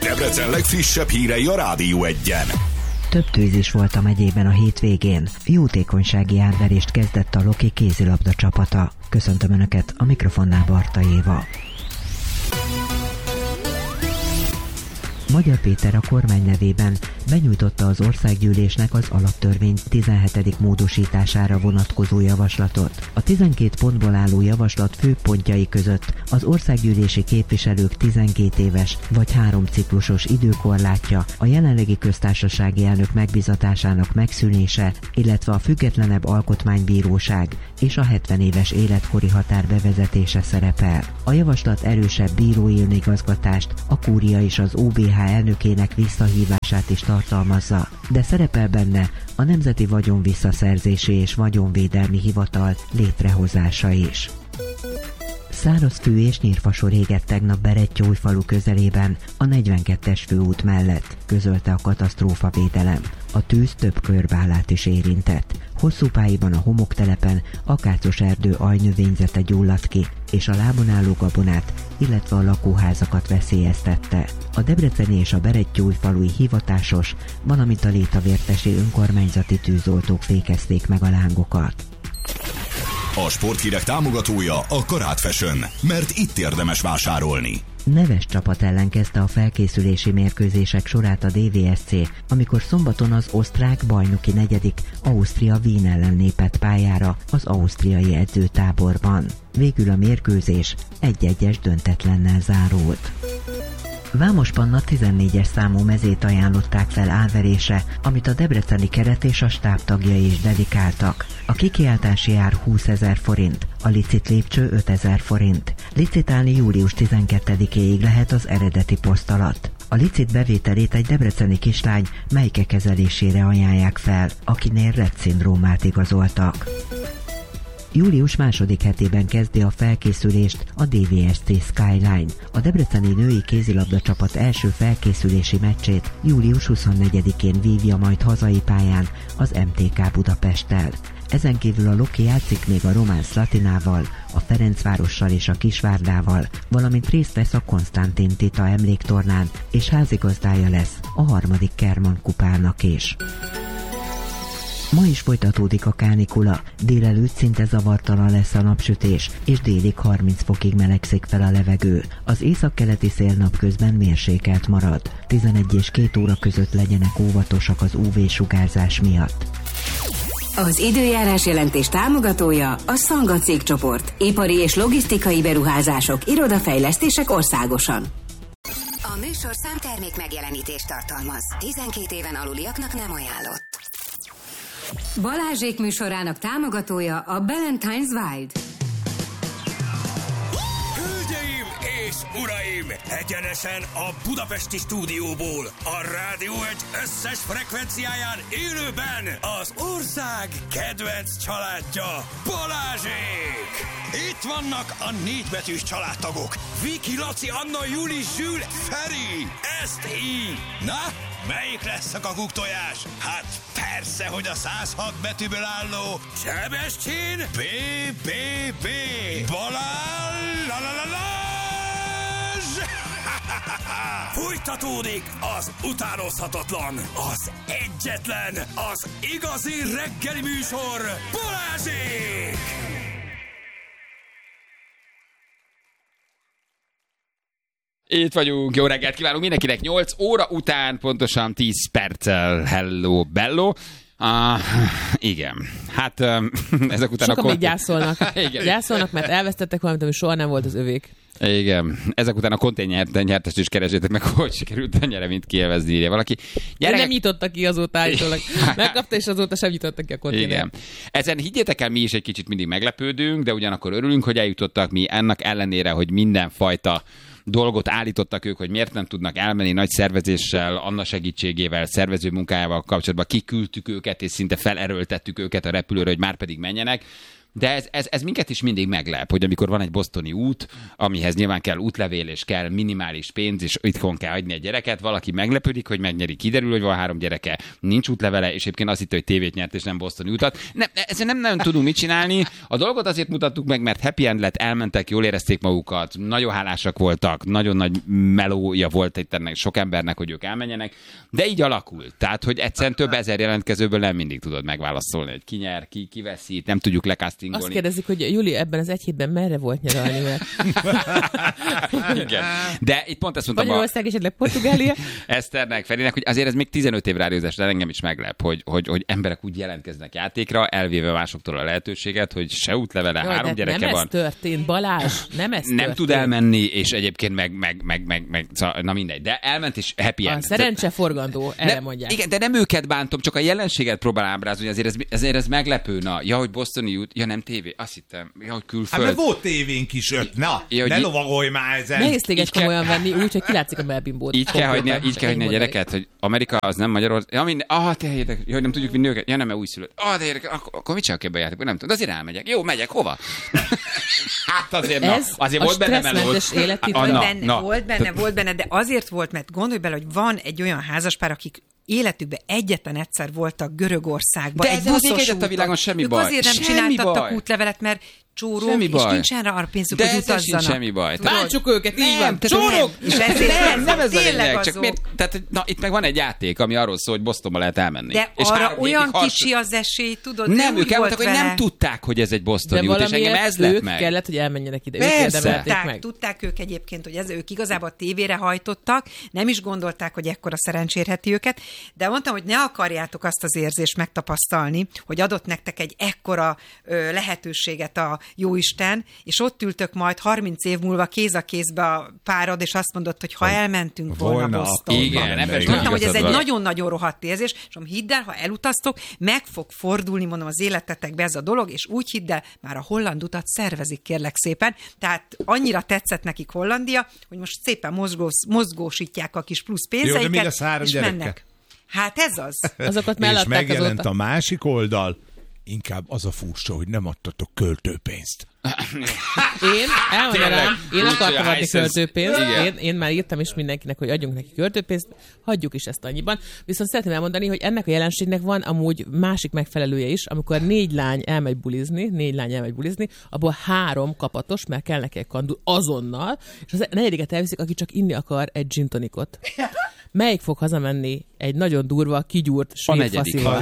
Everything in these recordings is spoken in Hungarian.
Debrecen legfrissebb hírei a Rádió Egyen. Több tűz is volt a megyében a hétvégén. Jótékonysági árverést kezdett a Loki kézilabda csapata. Köszöntöm Önöket, a mikrofonnál Barta Éva. Magyar Péter a kormány nevében benyújtotta az országgyűlésnek az alaptörvény 17. módosítására vonatkozó javaslatot. A 12 pontból álló javaslat fő pontjai között az országgyűlési képviselők 12 éves vagy 3 ciklusos időkorlátja, a jelenlegi köztársasági elnök megbízatásának megszűnése, illetve a függetlenebb alkotmánybíróság és a 70 éves életkori határ bevezetése szerepel. A javaslat erősebb bírói önigazgatást, a kúria és az OBH elnökének visszahívását is tartalmazza, de szerepel benne a Nemzeti Vagyon Visszaszerzési és Vagyonvédelmi Hivatal létrehozása is. Száraz fű és nyírfasor égett tegnap Berettyóújfalu közelében, a 42-es főút mellett, közölte a katasztrófavédelem. A tűz több körbálát is érintett. Hosszú pályban a homoktelepen akácos erdő aljnövényzete gyulladt ki, és a lábon álló gabonát, illetve a lakóházakat veszélyeztette. A debreceni és a berettyóújfalui hivatásos, valamint a létavértesi önkormányzati tűzoltók fékezték meg a lángokat. A sporthírek támogatója a Karát Fashion, mert itt érdemes vásárolni. Neves csapat ellen kezdte a felkészülési mérkőzések sorát a DVSC, amikor szombaton az osztrák bajnoki negyedik Ausztria Wien ellen lépett pályára az ausztriai edzőtáborban. Végül a mérkőzés 1-1-es döntetlennel zárult. Vámos Panna 14-es számú mezét ajánlották fel árverésre, amit a debreceni keret és a stáb tagjai is dedikáltak. A kikiáltási ár 20 000 forint, a licit lépcső 5 000 forint. Licitálni július 12-éig lehet az eredeti poszt alatt. A licit bevételét egy debreceni kislány Melyke kezelésére ajánlják fel, akinél Rett-szindrómát igazoltak. Július második hetében kezdi a felkészülést a DVSC Skyline. A debreceni női kézilabda csapat első felkészülési meccsét július 24-én vívja majd hazai pályán az MTK Budapesttel. Ezen kívül a Loki játszik még a Román Szlatinával, a Ferencvárossal és a Kisvárdával, valamint részt vesz a Konstantin Tita emléktornán, és házigazdája lesz a 3. Kerman kupának is. Ma is folytatódik a kánikula, délelőtt szinte zavartalan lesz a napsütés, és délig 30 fokig melegszik fel a levegő. Az északkeleti szél napközben mérsékelt marad. 11 és 2 óra között legyenek óvatosak az UV-sugárzás miatt. Az időjárás jelentés támogatója a Szanga cégcsoport. Ipari és logisztikai beruházások, irodafejlesztések országosan. A műsor számtermék megjelenítést tartalmaz. 12 éven aluliaknak nem ajánlott. Balázsék műsorának támogatója a Ballantyne's Wild. Hölgyeim és uraim! Egyenesen a budapesti stúdióból, a Rádió Egy összes frekvenciáján élőben az ország kedvenc családja, Balázsék! Itt vannak a 4 betűs családtagok. Viki, Laci, Anna, Juli, Zsül, Feri. Ezt így. Na, melyik lesz a kakuktojás? Hát persze, hogy a 106 betűből álló Sebestyén B. Balázs! Fújtatódik az utánozhatatlan, az egyetlen, az igazi reggeli műsor, Balázsék! Itt vagyunk, jó reggelt kívánunk mindenkinek, 8 óra után, pontosan 10 perccel, hello, bello. Igen, hát ezek után sokan még gyászolnak. Igen. Gyászolnak, mert elvesztettek valamit, ami soha nem volt az övék. Igen, ezek után a konténernyertest is keresétek meg, hogy sikerült a nyereményt kielvezni, írja valaki. Nem nyitotta ki azóta állítólag. Megkapta, és azóta sem nyitotta ki a konténer. Igen. Ezen higgyétek el, mi is egy kicsit mindig meglepődünk, de ugyanakkor örülünk, hogy eljutottak mi ennek ellenére, hogy mindenfajta dolgot állítottak ők, hogy miért nem tudnak elmenni nagy szervezéssel, Anna segítségével, szervező munkájával kapcsolatban, kiküldtük őket, és szinte felerőltettük őket a repülőre, hogy már pedig menjenek. De ez minket is mindig meglep, hogy amikor van egy bostoni út, amihez nyilván kell útlevél, és kell minimális pénz, és itthon kell hagyni egy gyereket, valaki meglepődik, hogy megnyeri, kiderül, hogy van 3 gyereke, nincs útlevele, és egyébként azt hitt, hogy tévét nyert, és nem bostoni utat. Ezzel nem nagyon tudunk mit csinálni. A dolgot azért mutattuk meg, mert happy end lett, elmentek, jól érezték magukat, nagyon hálásak voltak, nagyon nagy melója volt itt ennek sok embernek, hogy ők elmenjenek, de így alakult. Tehát, hogy egyszerűen több ezer jelentkezőből nem mindig tudod megválaszolni, hogy ki nyer, ki veszít, nem tudjuk lekasztingolni. Azt kérdezik, hogy Juli ebben az egy hétben merre volt nyaralni, mert... Igen. De itt pont ezt mondtam Magyarország és esetleg Portugália. Eszternek, Ferinek, hogy azért ez még 15 év rádiózás, de engem is meglep, hogy emberek úgy jelentkeznek játékra, elvéve másoktól a lehetőséget, hogy se útlevele, 3 gyereke nem van. Nem ez történt, Balázs, nem ez történt. Nem tud elmenni, és egyébként meg szóval, na mindegy, de elment és happy end. A szerencse forgandó, erre mondják. Igen, de nem őket bántom, csak a jelenséget próbál ábrázolni, azért ez meglepő. Na, ja, hogy bostoni út, ja nem tévé, azt hittem, ja, hogy külföld. Hát mert volt tévénk is 5, na, ja, ne lovagolj már ezen. Nehéz téged komolyan venni, úgyhogy kilátszik a melbimbót. Így kell hagyni a gyereket, hogy Amerika az nem Magyarország. Ja, minden, te érdekes, hogy nem tudjuk vinni őket. Ja, nem, mert újszülött. De érdekes, akkor mit csinálok ebbe a játékban? Nem tudom, de azért elmegyek. Jó, megyek, hova? Hát azért, azért volt benne meló. Volt benne, de azért volt, mert gondolj bele, hogy van egy olyan házaspár, akik életükben egyetlen egyszer voltak Görögországban. De ez az a világon semmi baj. Azért nem csináltattak útlevelet, mert csórok, és nincsen rá arra pénzük, hogy utazzanak. De semmi baj. Bántsuk őket, így van. Csórok! Nem ez a lényeg, csak miért? Tehát, na, itt meg van egy játék, ami arról szól, hogy Bostonba lehet elmenni. De és arra olyan kicsi az esély, tudod, nem, ők elmondták, hogy nem tudták, hogy ez egy bostoni út, és engem ez lett meg. Kellett, hogy elmenjenek ide. Persze. Tudták ők egyébként, hogy ők igazából tévére hajtottak, nem is gondolták, hogy ekkora szerencs érheti őket, de mondtam, hogy ne akarjátok azt az érzést megtapasztalni, hogy adott nektek egy ekkora lehetőséget a Jóisten, és ott ültök majd 30 év múlva kéz a kézbe a párod, és azt mondod, hogy ha elmentünk volna Bostonba. Igen, mondtam, hogy ez egy nagyon-nagyon rohadt érzés, és hidd el, ha elutaztok, meg fog fordulni, mondom, az életetekbe ez a dolog, és úgy hidd el, már a holland utat szervezik, kérlek szépen. Tehát annyira tetszett nekik Hollandia, hogy most szépen mozgósítják a kis plusz pénzeiket, és mennek. Hát ez az. Azokat és megjelent a másik oldal, inkább az a furcsa, hogy nem adtatok költőpénzt. Én akartam adni költőpénzt. Én már írtam is mindenkinek, hogy adjunk neki költőpénzt, hagyjuk is ezt annyiban. Viszont szeretném elmondani, hogy ennek a jelenségnek van amúgy másik megfelelője is, amikor 4 lány elmegy bulizni, abból 3 kapatos, mert kell neki egy kandu azonnal, és az 4. elviszik, aki csak inni akar egy gin tonicot. Melyik fog hazamenni egy nagyon durva, kigyúrt svéd faszival?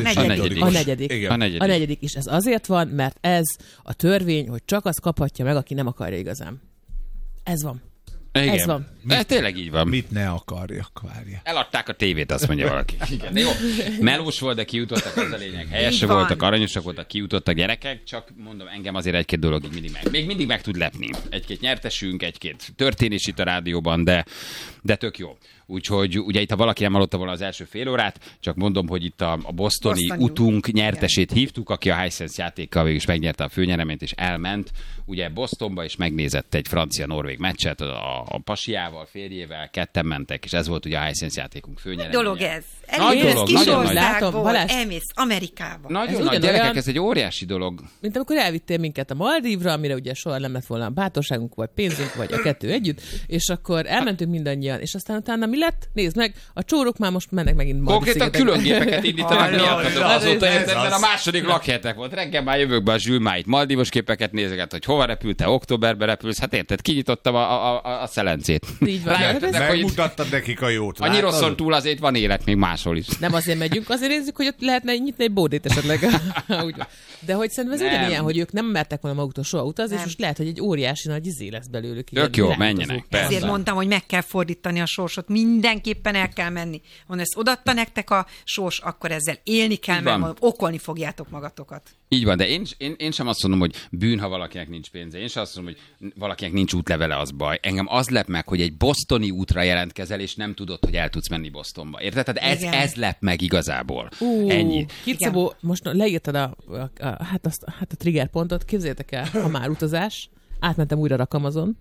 A negyedik. És ez azért van, mert ez a törvény, hogy csak az kaphatja meg, aki nem akarja igazán. Ez van. Igen. Ez van. Tényleg így van. Mit ne akarjak, várja. Eladták a tévét, azt mondja valaki. Igen. Jó. Melós volt, de kijutottak, az a lényeg. Helyesek voltak, aranyosak voltak, kijutottak gyerekek, csak mondom, engem azért egy-két dolog így mindig meg tud lepni. Egy-két nyertesünk, egy-két történés itt a rádióban, de tök jó. Úgyhogy ugye itt, ha valaki nem hallotta volna az első fél órát, csak mondom, hogy itt a bostoni utunk nyertesét hívtuk, aki a Hisense játékkal végül is megnyerte a főnyereményt, és elment ugye Bostonba, és megnézett egy francia-norvég meccset a pasiával, férjével, ketten mentek, és ez volt ugye a Hisense játékunk főnyereménye. Dolog ez. Nagy dolog, nagyon látom, elmész Amerikába. Nagyon nagy gyerekek, ez egy óriási dolog. Mint amikor elvittél minket a Maldívra, amire ugye soha nem lett volna bátorságunk, vagy pénzünk, vagy a kettő együtt, és akkor elmentünk mindannyian, és aztán utána mi lett? Nézd meg, a csórok már most mennek megint Konkrétan külön gépeket indítanak miattatok azóta, mert a második lakhelyetek volt. Reggel már jövök be a Zsülmáit, Maldívos képeket nézeget, hogy hova repült-e, októberbe repülsz, hát érted, kinyitottam a szelencét. Megmutattad nekik a jót. A Nyiroszon túl azért van élet még máshol is. Nem azért megyünk, azért nézzük, hogy ott lehetne nyitni egy bódét esetleg. De hogy szerintem ez ugyanilyen, hogy ők nem mertek volna maguktól soha utazni, és most lehet, hogy egy óriási nagy izé lesz belőlük. Tök jó, menjenek. Ezért mondtam, hogy meg kell fordítani a sorsot, mindenképpen el kell menni. Mondom, ezt odaadta nektek a sors, akkor ezzel élni kell, mert mondom, okolni fogjátok magatokat. Így van, de én sem azt mondom, hogy bűn, ha valakinek nincs pénze. Én sem azt mondom, hogy valakinek nincs útlevele, az baj. Engem az lep meg, hogy egy bostoni útra jelentkezel, és nem tudod, hogy el tudsz menni Bostonba. Érted? Tehát ez lep meg igazából. Ennyi. Kicabó, most leírtad a trigger pontot. Képzeljétek el, ha már utazás, átmentem újra Rakamazon.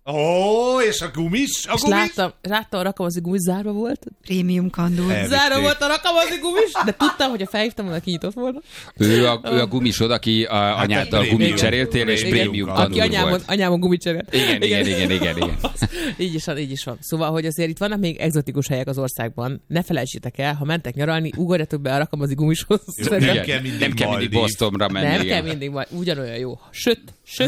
És a gumis? És láttam, a rakamazi gumis zárva volt. Prémium kandúr. Zárva volt a rakamazi gumis, de tudtam, hogy a felhívtam, volna kinyitott volna. Ő a gumisod, aki anyáddal gumit cseréltél, és prémium kandúr volt. Anyámon gumit cserélt. Igen. Így is van. Szóval, hogy azért itt vannak még egzotikus helyek az országban. Ne felejtsétek el, ha mentek nyaralni, ugorjatok be a rakamazi gumishoz. Nem kell mindig Bostonra menni. Nem kell mindig, ugyanolyan jó. Sőt.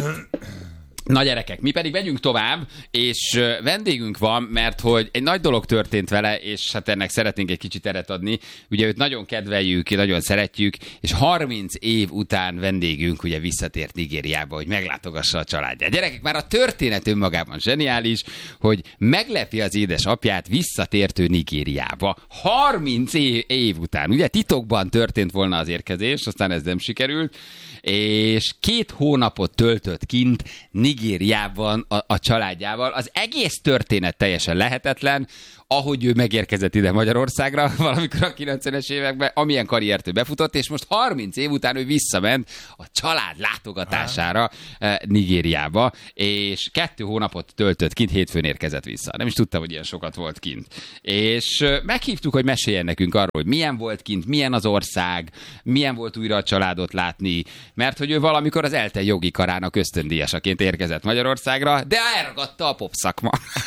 Na gyerekek, mi pedig megyünk tovább, és vendégünk van, mert hogy egy nagy dolog történt vele, és hát ennek szeretnénk egy kicsit teret adni. Ugye őt nagyon kedveljük, nagyon szeretjük, és 30 év után vendégünk ugye visszatért Nigériába, hogy meglátogassa a családját. Gyerekek, már a történet önmagában zseniális, hogy meglepi az édesapját visszatértő Nigériába. 30 év után. Ugye titokban történt volna az érkezés, aztán ez nem sikerült, és 2 hónapot töltött kint Nigériában a családjával. Az egész történet teljesen lehetetlen, ahogy ő megérkezett ide Magyarországra valamikor a 90-es években, amilyen karriert ő befutott, és most 30 év után ő visszament a család látogatására Nigériába, és 2 hónapot töltött kint, hétfőn érkezett vissza. Nem is tudtam, hogy ilyen sokat volt kint. És meghívtuk, hogy meséljen nekünk arról, hogy milyen volt kint, milyen az ország, milyen volt újra a családot látni, mert hogy ő valamikor az ELTE jogi karának ösztöndíjasaként érkezett Magyarországra, de elragadta a popszakma.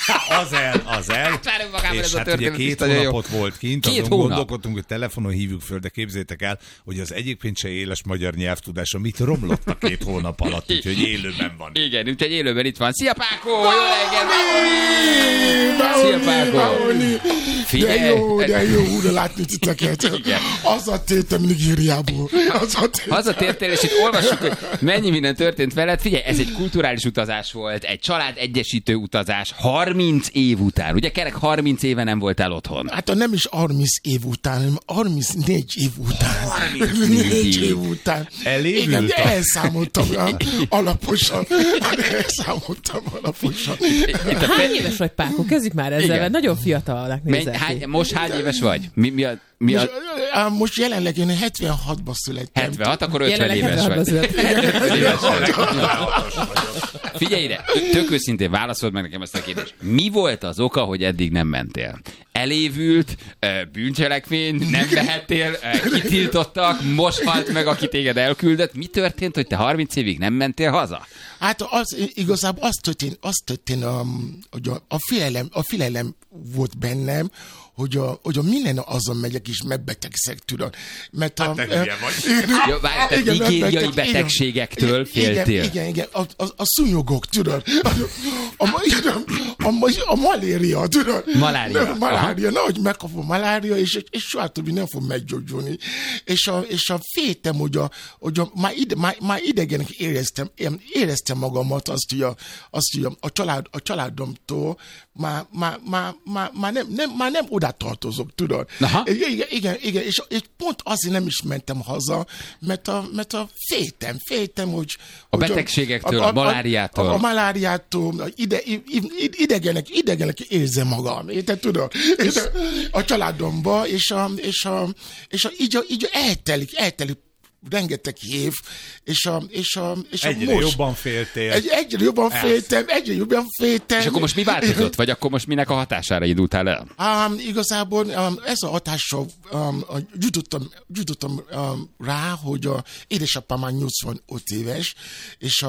Az el. És hát ugye 2 hónapot volt kint, azon gondolkodtunk, hogy telefonon hívjuk föl, de képzétek el, hogy az egyébként se éles magyar nyelvtudása mit romlott a 2 hónap alatt, úgyhogy élőben van. Igen, úgyhogy élőben itt van. Szia Pákó! Jó reggelt! Szia Pákó! De jó újra látni titeket. Hazatértem Nigériából. Hazatértél, és itt olvassuk, hogy mennyi minden történt veled. Figyelj, ez egy kulturális utazás volt, egy család egyesítő utazás 30 év után. Ugye kerek 30 éve nem voltál otthon. Hát nem is 30 év után, hanem 34 év után. 34 év után. Elévült? Igen, de elszámoltam alaposan. Hány éves vagy, Pákó? Kezdjük már ezzel, mert nagyon fiatalnak nézel ki. Most hány éves vagy? Most jelenleg én 76-ban születtem. 76, akkor 50 éves vagy. Figyelj ide, tök őszintén válaszold meg nekem ezt a kérdést. Mi volt az oka, hogy eddig nem mentél? Elévült, bűncselekmény, nem mehettél, kitiltottak, most halt meg, aki téged elküldött. Mi történt, hogy te 30 évig nem mentél haza? Hát igazából az történt, hogy a félelem volt bennem, hogy a minden azon megyek és megbetegszek, tudod. Mert Jó, várj, te nigériai betegségektől féltél. Igen. A szúnyogok, tudod. A malária, tudod. Malária. Nehogy megkapom a malária, és soha többé nem fog meggyógyulni. És a féltem, hogy már idegenek éreztem magamat, azt, hogy a családomtól már nem oda tartozok, tudod. Igen, és pont azért nem is mentem haza, mert féltem, hogy... A betegségektől, a maláriától. A maláriától, idegenek érzem magam, érted, tudod? A családomba, és így eltelik rengeteg év, és egyre most... jobban féltél. Egyre jobban féltem. És akkor most mi változott? Vagy akkor most minek a hatására indultál el? Igazából ez a hatással jutottam rá, hogy édesapám már 85 éves, és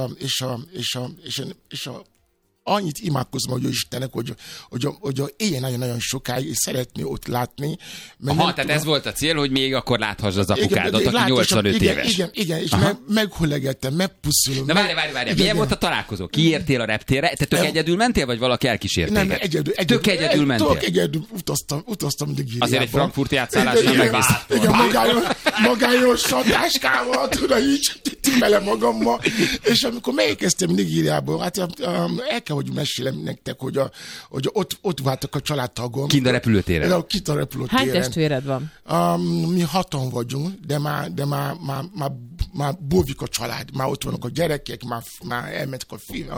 annyit imádkozom, hogy Istennek, hogy éljen nagyon-nagyon sokáig, és szeretné ott látni. Tehát ez volt a cél, hogy még akkor láthass az apukádat, aki 85 éves. Igen, és meghullegettem, megpuszulom. Na várj, milyen volt a találkozó? Kiértél a reptérre? Te tök egyedül mentél, vagy valaki elkísért téged? Nem, egyedül mentél? Tök egyedül utaztam Nigériába. Azért egy frankfurti átszállásnál megnéztem. Igen, magányos satáskával, tudod, így timmele magammal. És amikor megérkeztem Nigériába, hát el kell, hogy mesélem nektek, hogy ott váltak a családtagom. Kint a repülőtéren? Kint a repülőtéren. Hány testvéred van? Mi 6-an vagyunk, de már már bóvik a család, már ott vannak a gyerekek, már elmentek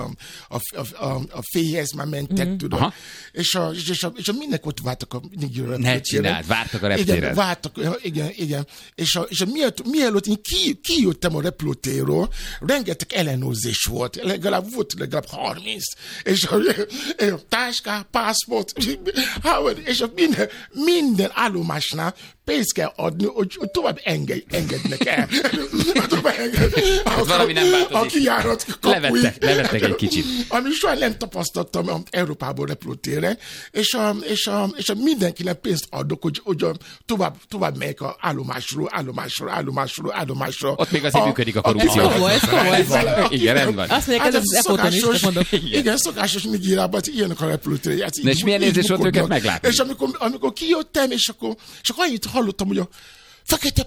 a féhez, már mentek, tudod. És mindenki ott vártak a nigériai repülőtéren. Ne csináld, vártak a reptéren. Igen, vártak, igen. És mielőtt én kijöttem a repülőtérről, rengeteg ellenőrzés volt. Legalább 30. És a táska, pászport, és minden állomásnál pénzt kell adni, hogy tovább engednek el. Valami nem változik. A kijárat kapuj. Levettek egy kicsit. Ami soha nem tapasztaltam Európában repülőtéren, és mindenkinek pénzt adok, hogy tovább megyek a állomásról. Ott még azért működik a korrupció. Igen, rendben. Azt mondják, ez az epóton is, mondok. Igen, szokásos Nigériában, ilyenek a repülőtéren. És milyen érzés volt őket meglátni? És amikor kijöttem, és akkor annyit hallottam, hogy a Fekete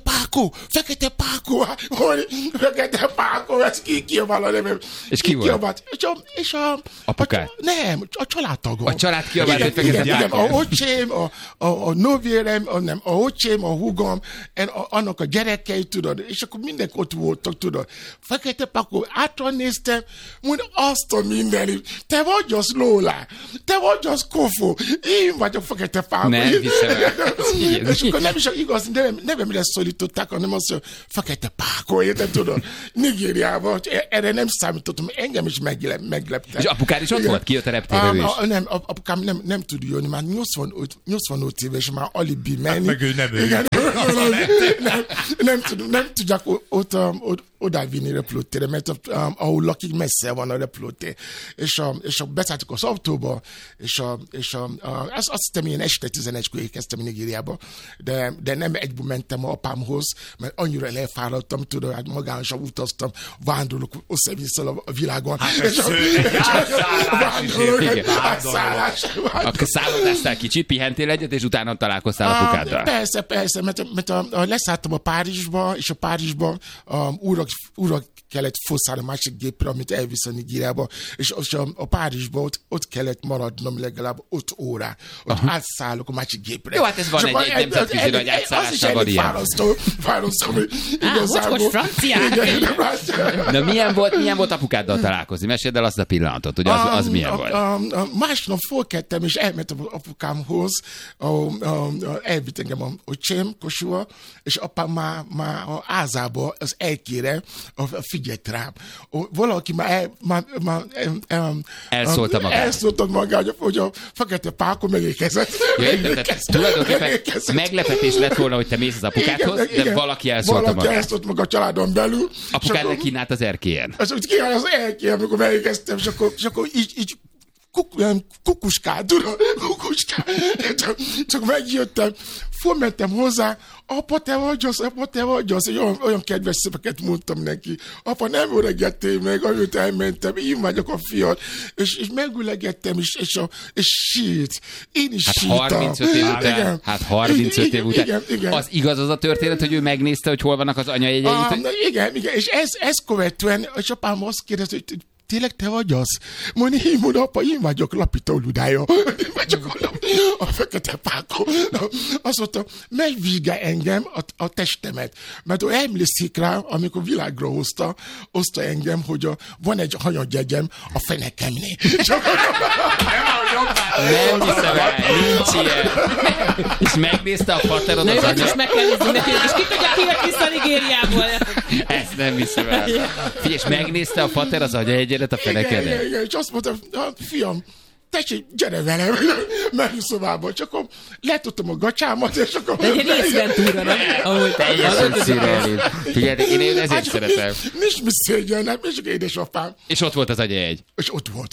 Pákó, ez kiabál a nevem. És ki volt? És apukát? Nem, a családtagom. A család kiabált, hogy Fekete Pákó. A öcsém, a nővérem, a öcsém, a húgom, annak a gyerekei, tudod, és akkor mindenki ott voltak, tudod. Fekete Pákó, átra néztem, mondja, azt a mindenit, te vagy az Lola, te vagy az Kofo, én vagyok Fekete Pákó. Nem hiszem. És akkor nem is igaz, nevemre szólították, hanem azt, hogy Fekete Pákó, érted, tudod? Nigériában, erre nem számítottam, engem is meglepte. És apukád is ott volt? Kijött a reptérről is? Nem, apukám nem tud jönni, már 85 éves, már alibi menni. Meg ő nem ő. Nem tudják odavinni repülőtérre, mert ahol lakik, messze van a repülőtér. És beszálltuk az autóba, és azt hiszem, én este 11-kor érkeztem Nigériába, de nem egyből mentem apámhoz, mert annyira lefáradtam, tudod, hát magánosan utaztam, vándorok össze-vissza a világon. Akkor szállodáztál kicsit, pihentél egyet, és utána találkoztál apukáddal. Persze, mert leszálltam a Párizsba, és a Párizsba újra kellett foszállni a másik gépre, amit elvisz a Nigériába, és a Párizsba ott kellett maradnom legalább 5 órá, hogy átszállok a másik gépre. Jó, hát ez van egy nemzetközi nagy átszállásra variáns. Fárasztó, igazából. Mocskos franciák! Na, milyen volt apukáddal találkozni? Meséld el azt a pillanatot, hogy az milyen volt. Másnap fölkeltem, és elmentem apukámhoz, elvitt engem a öcsém, Kosua, és apám már a ázába, az elkére, figyelt rám. Valaki már elszólta magát, hogy a Fekete Pákó megérkezett. Tulajdonképpen meglepetés lett volna, hogy te mész az apukádhoz, de valaki elszólta magát. Valaki elszólt maga a családon belül. Apukádnak kínált az erkélyen. Kínált az erkélyen, amikor megérkeztem, és akkor így kukuskát, tudod, csak megjöttem, fölmentem hozzá, apa, te vagy az, olyan kedves szöveket mondtam neki. Apa, nem öregettél meg, amit elmentem, én vagyok a fiad, és megülegettem, és sírt. Én is sírtam. 35 év után. Igen. Az igaz az a történet, hogy ő megnézte, hogy hol vannak az anyajegyeit? Igen, és ezt követően, és apám azt kérdezte, hogy tényleg te vagy az? Mondja, apa, én vagyok Lapita Oludája. Én vagyok a Fekete Pákó. Azt mondta, megvizsgál engem a testemet. Mert ő emlékszik rá, amikor világra hozta engem, hogy van egy hanyadjegyem a fenekemnél. Nem hiszem el, nincs ilyen. És megnézte a paterod az anyag. És meg kell nézni neki, és ki tudja, ki jött vissza Nigériából. Ezt nem hiszem el. Figyelj, és megnézte a pater az anyajegyedet a fenekedet. Igen, és azt mondta, fiam, tessék, gyere velem, mennyszobába, csak akkor letudtam a gacsámat, és akkor... De egy részventúra, nem? Teljesen szürreális. Figyelj, én ezért szeretem. Nincs mi szégyen, és édesapám. És ott volt az agyajegy. És ott volt.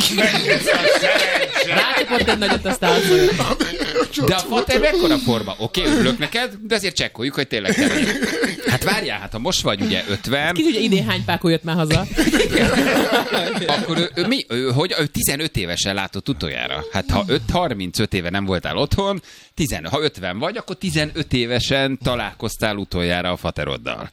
Rácsapott egy nagyot, aztán de a fater mekkora forma? Oké, örülök neked, de azért csekkoljuk, hogy tényleg te vagy. Hát várjál, hát ha most vagy ugye 50... Ki tudja, idén hány Pákó jött már haza? Akkor ő 15 évesen látott utoljára. Hát ha 35 éve nem voltál otthon, ha 50 vagy, akkor 15 évesen találkoztál utoljára a fateroddal.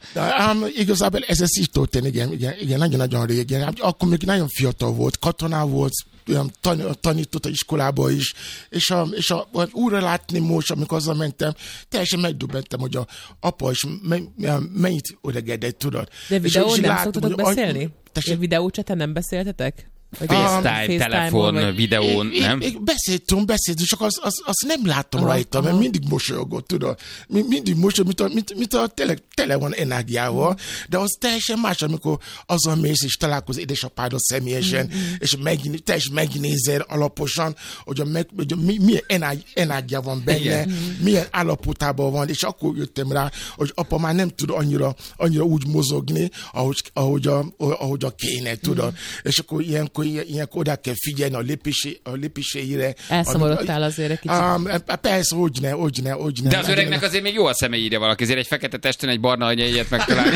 Igazából ez így történt, igen, nagyon-nagyon régen. Akkor még nagyon fiatal volt, katona volt, tanított az iskolába is, és újra látni most, amikor hazamentem, teljesen megdöbbentem, hogy a apa is mennyit öregedett, tudod. De videón nem szoktatok beszélni? Videócseten nem beszéltetek? FaceTime, telefon, videón, nem? Beszéltünk, csak azt nem láttam rajta, mert mindig mosolyogott, tudod. Mindig mosolyogott, mint a tele van energiával, de az teljesen más, amikor azon mész és találkozol édesapáddal személyesen, és teljesen megnézel alaposan, hogy milyen energia van benne, milyen állapotában van, és akkor jöttem rá, hogy apa már nem tud annyira úgy mozogni, ahogy a kéne, tudod. És akkor ilyenkor oda kell figyelni a lépéseire. Elszomorodtál azért egy kicsit. Persze, hogyne. De az öregnek azért még jó a szeme, írja valaki, azért egy fekete testen egy barna anyaiet megtalálni.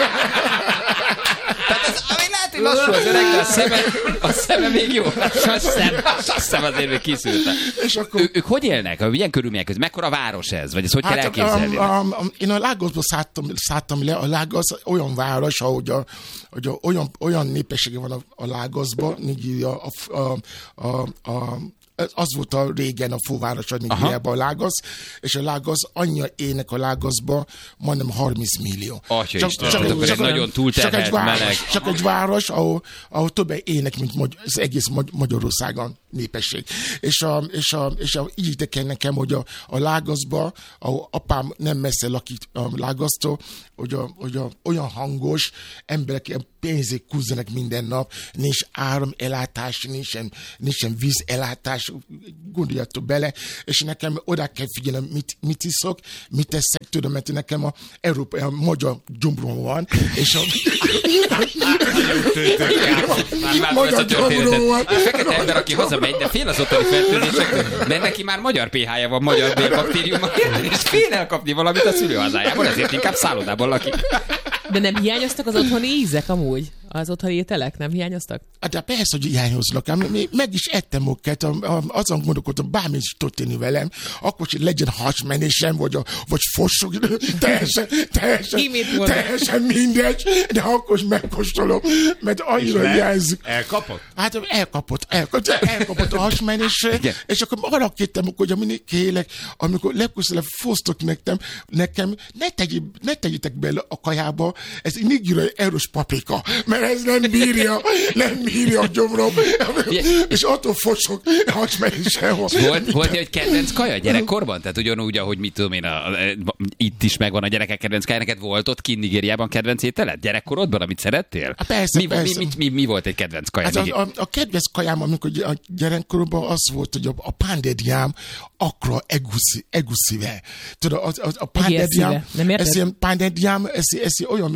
Lassú az öreg, de a szeme még jó. A szem azért még kiszűrte. Ők hogy élnek? Milyen körülmények között? Mekkora város ez? Vagy ezt hogy kell elképzelni? Én a Lagosból szálltam le. A Lagos olyan város, ahogy olyan népessége van a Lagosban, az volt a régen a főváros, Nigériában a Lagos, és a Lagos, annyira ének a Lagosba, majdnem 30 millió. Csak nagyon túlterhelt, meleg. Csak egy város, ahol többen ének, mint az egész Magyarországon népesség. És így idekel nekem, hogy a Lagosba, ahol apám nem messze lakik a Lagosztól, hogy olyan hangos emberek pénzét kúzzanak minden nap, nincs áramellátás, nincsen vízellátás, gondoljatok bele, és nekem oda kell figyelni, mit iszok, mit teszek, tudom, mert nekem a magyar gyomrom van, és a magyar gyomrom van. Fekete ember, aki hazamegy, de fél az otthoni fertőzésektől, mert neki már magyar pH-ja van, magyar bélbaktériuma, és fél elkapni valamit a szülőhazájában, ezért inkább szállodában lakik. De nem hiányoztak az otthoni ízek amúgy? Az otthoni ételek nem hiányoztak? De persze, hogy hiányoznak. Meg is ettem őket, azon gondolkodtam, bármi is történni velem, akkor hogy legyen hasmenésem, vagy fossuk, teljesen mindegy, de akkor is megkóstolom, mert annyira hiányzik. Elkapott? Hát elkapott a hasmenésre, és akkor arra kértem, hogy mindig kérlek, amikor legközelebb fosztok nekem ne tegyétek bele a kajába, ez nigériai erős paprika, mert ez nem bírja a gyomrom, és attól fosok, hasmenéssel van. Volt egy kedvenc kaja gyerekkorban? Tehát ugyanúgy, ahogy mit tudom én, itt is megvan a gyerekek kedvenc kaja, neked volt ott kint Nigériában kedvenc ételed? Gyerekkorodban, amit szerettél? Persze. Mi volt egy kedvenc kaja? Hát a kedvenc kajám, amikor a gyerekkorban az volt, hogy a pándediám akkora eguszivel. Tudod, a pándediám, ez ilyen pándediám, ez olyan,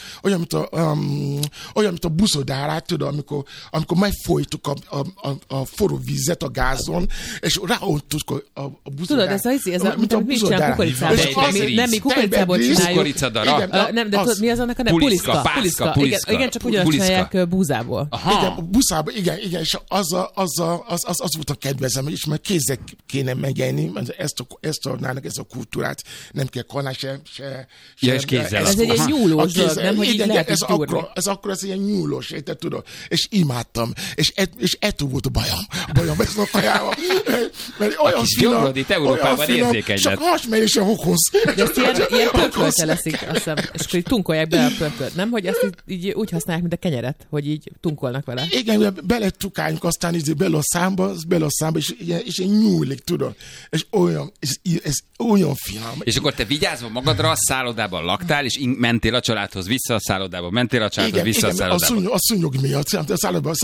mint a buszodárát, tudod, amikor megfojtuk a forró vizet a gázon, és ráoltuk a buszodárát. Tudod, ez a mint mi csinálunk kukoricából. Nem, mi kukoricából csináljuk. Kukoricadara. Nem, de tudod, mi az annak a neve? Puliszka. Igen, csak ugyanazt csinálják búzából. Igen, buszából, igen, és az volt a kedvezem, és már kézzel kéne megenni, ezt adnának, ezt a kultúrát, nem kell kanál se. És kézzel. Ez egy nyúlós dolog, nem, hogy így lehet is gyúrni. Ez akkor ez ilyen nyúlós, érted, tudod? És imádtam. És ettől volt a bajom ezt a kajával. Mert olyan finom, itt Európában érzékeny. Csak hasmenés a hokhoz. De ezt ilyen pörkölte leszik, azt hiszem. És akkor így tunkolják bele a pörkölt. Nem, hogy ezt így úgy használják, mint a kenyeret, hogy így tunkolnak vele. Igen, beletukáljuk, aztán így bele a számba, és ilyen nyúlik, tudod? És ez olyan finom. És akkor te vigyázva magadra, a szállodában laktál, és mentél a családhoz vissza a szállodában, mentél a családhoz vissza a szállodában. A szúnyog miatt, a szállodában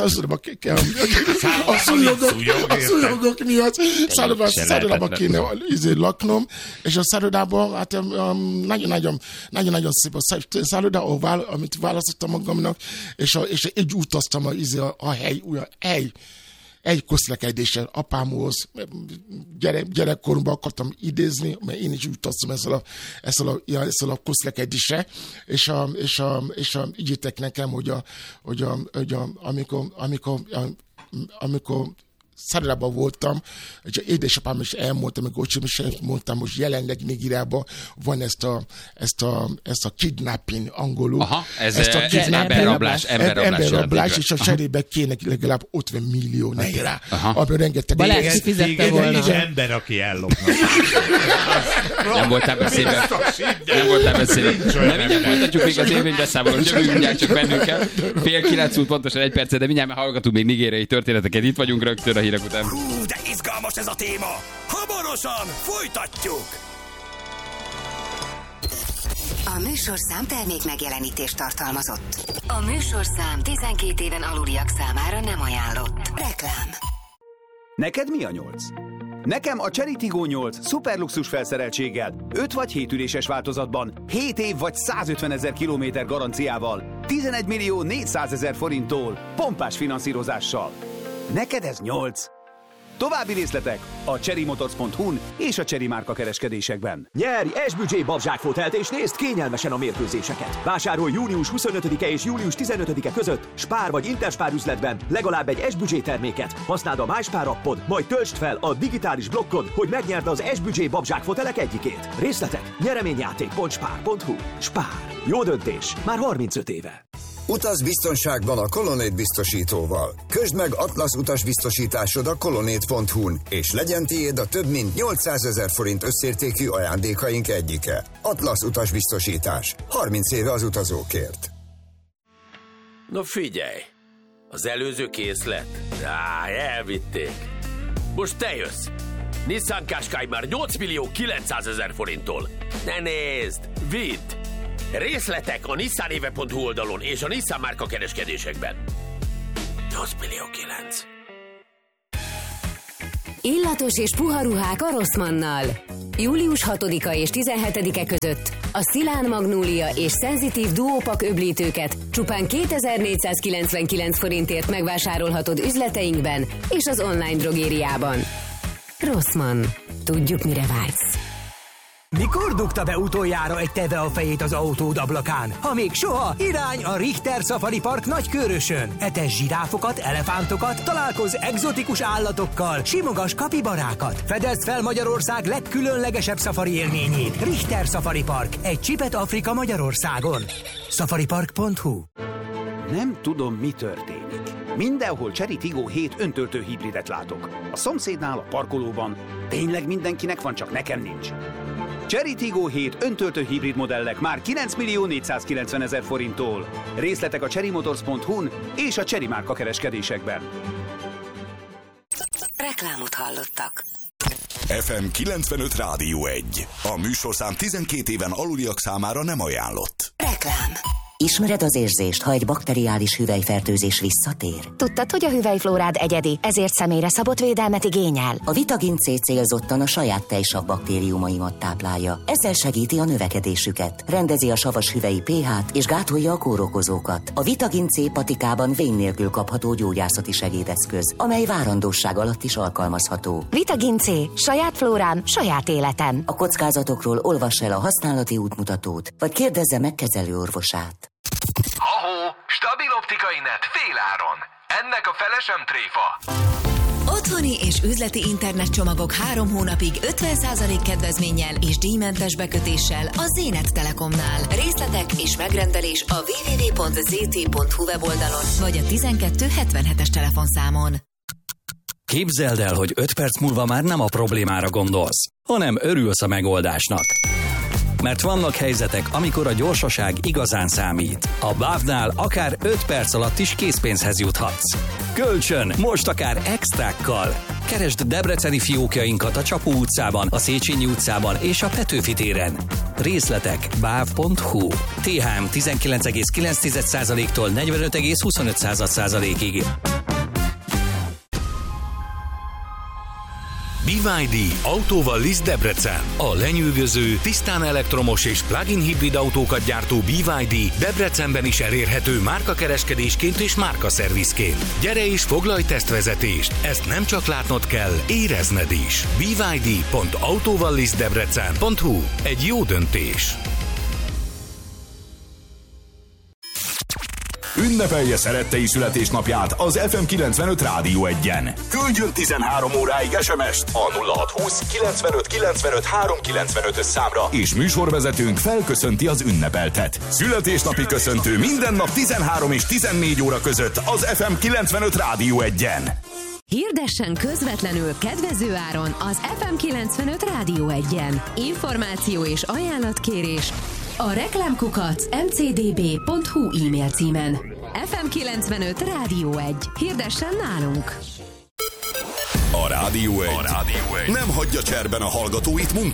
kéne laknom, és a szállodában, hát nagyon szép a szálloda, amit választottam magamnak, és így utaztam a egy közlekedéssel apámhoz, gyerekkoromban akartam idézni, mert én is utaztam ezzel a közlekedéssel, és ígértek nekem, hogy amikor Szadrában voltam, és édesapám is elmondta, amikor is mondtam, hogy jelenleg Nigériában van ezt a kidnapping angolul. Aha, ez emberrablás, és a cserébe kéne legalább 50 millió naira. Abban rengeteg... Balázs kifizette volna. Egy ember, aki ellopnak. Nem voltál beszélve. De mindjárt folytatjuk még az élménybeszámolót, jövünk mindjárt csak bennünket. 8:30 múlt pontosan 1 percet, de mindjárt hallgatunk még nigériai történeteket. Itt vagyunk rögtön a hírek után. De izgalmas ez a téma! Hamarosan folytatjuk! A műsorszám termék megjelenítést tartalmazott. A műsorszám 12 éven aluliak számára nem ajánlott. Reklám. Neked mi a 8? Nekem a Cherry Tiggo 8 szuperluxus felszereltséggel, 5 vagy 7 üléses változatban, 7 év vagy 150 000 kilométer garanciával, 11 400 000 forinttól, pompás finanszírozással. Neked ez 8? További részletek a cherrymotors.hu-n és a Cherry márka kereskedésekben. Nyerj S-Budget babzsákfotelt és nézd kényelmesen a mérkőzéseket. Vásárolj június 25-e és július 15-e között Spár vagy Interspár üzletben legalább egy S-Budget terméket. Használd a MySpár appod, majd töltsd fel a digitális blokkod, hogy megnyerd az S-Budget babzsákfotelek egyikét. Részletek nyereményjáték.spár.hu. Spár. Jó döntés. Már 35 éve. Utaz biztonságban a Colonnade biztosítóval. Közd meg Atlasz utasbiztosításod a colonnade.hu-n, és legyen tiéd a több mint 800 000 forint összértékű ajándékaink egyike. Atlasz utasbiztosítás. 30 éve az utazókért. Na figyelj! Az előző készlet? Elvitték. Most te jössz. Nissan Qashqai már 8 900 000 forinttól. Ne nézd! Vidd! Részletek a nissanéve.hu oldalon és a Nissan márka kereskedésekben. 8 900 000. Illatos és puha ruhák a Rossmannnal. Július 6-a és 17-e között a Szilán Magnólia és Szenzitív Duopak öblítőket csupán 2499 forintért megvásárolhatod üzleteinkben és az online drogériában. Rossmann. Tudjuk, mire vágysz. Mikor dugta be utoljára egy teve a fejét az autód ablakán? Ha még soha, irány a Richter Safari Park Nagykőrösön. Etes zsiráfokat, elefántokat, találkozz egzotikus állatokkal, simogass kapibarákat. Fedezd fel Magyarország legkülönlegesebb szafari élményét. Richter Safari Park. Egy csipet Afrika Magyarországon. Safaripark.hu. Nem tudom, mi történik. Mindenhol Cherry Tiggo 7 öntöltő hibridet látok. A szomszédnál, a parkolóban. Tényleg mindenkinek van, csak nekem nincs. Cherry Tiggo 7 öntöltő hibrid modellek már 9 490 000 forinttól. Részletek a cherrymotors.hu-n és a Cherry márka kereskedésekben. Reklámot hallottak. FM 95 Rádió 1. A műsorszám 12 éven aluliak számára nem ajánlott. Reklám. Ismered az érzést, ha egy bakteriális hüvelyfertőzés visszatér? Tudtad, hogy a hüvelyflórád egyedi, ezért személyre szabott védelmet igényel? A Vitagin C célzottan a saját tejsav baktériumaimat táplálja. Ezzel segíti a növekedésüket, rendezi a savas hüvelyi pH-t és gátolja a kórokozókat. A Vitagin C patikában vén nélkül kapható gyógyászati segédeszköz, amely várandóság alatt is alkalmazható. Vitagin C. Saját flórám, saját életem. A kockázatokról olvass el a használati útmutatót, vagy kérdezze meg kezelőorvosát. Ha-hó, stabil optikai net féláron. Ennek a fele sem tréfa. Otthoni és üzleti internetcsomagok 3 hónapig 50% kedvezménnyel és díjmentes bekötéssel a Zenit Telekomnál. Részletek és megrendelés a www.zt.hu weboldalon vagy a 1277-es telefonszámon. Képzeld el, hogy 5 perc múlva már nem a problémára gondolsz, hanem örülsz a megoldásnak. Mert vannak helyzetek, amikor a gyorsaság igazán számít. A BÁV-nál akár 5 perc alatt is készpénzhez juthatsz. Kölcsön, most akár extrákkal. Keresd debreceni fiókjainkat a Csapó utcában, a Széchenyi utcában és a Petőfi téren. Részletek bav.hu. THM 19,9%-tól 45,25%-ig. BYD Autóval Liszt Debrecen. A lenyűgöző, tisztán elektromos és plug-in hibrid autókat gyártó BYD Debrecenben is elérhető márkakereskedésként és márkaszervizként. Gyere és foglalj tesztvezetést, ezt nem csak látnod kell, érezned is. byd.autóvallisztdebrecen.hu. Egy jó döntés. Ünnepelje szerettei születésnapját az FM 95 Rádió 1-en. Küldjön 13 óráig SMS-t a 0620 95 95 395 számra, és műsorvezetőnk felköszönti az ünnepeltet. Születésnapi köszöntő minden nap 13 és 14 óra között az FM 95 Rádió 1-en. Hirdessen közvetlenül kedvező áron az FM 95 Rádió 1-en. Információ és ajánlatkérés a reklámkukac mcdb.hu e-mail címen. FM 95 Rádió 1. Hirdessen nálunk! A Rádió 1 nem hagyja cserben a hallgatóit